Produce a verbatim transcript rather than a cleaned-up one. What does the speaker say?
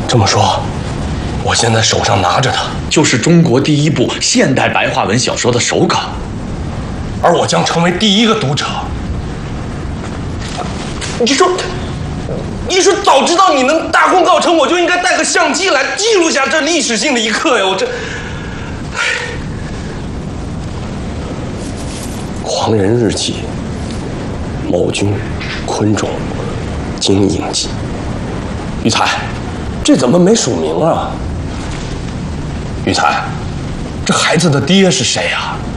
这么说，我现在手上拿着的就是中国第一部现代白话文小说的手稿， 而我将成为第一个读者。你说，你说早知道你能大功告成，我就应该带个相机来记录下这历史性的一刻呀！我这，狂人日记，某君，昆仲，经营记。于才，这怎么没署名啊？于才，这孩子的爹是谁啊？